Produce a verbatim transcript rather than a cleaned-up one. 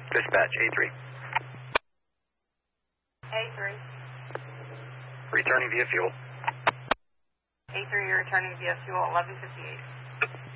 Dispatch, A three. A three. Returning via fuel. A three, you're returning via fuel, eleven fifty-eight.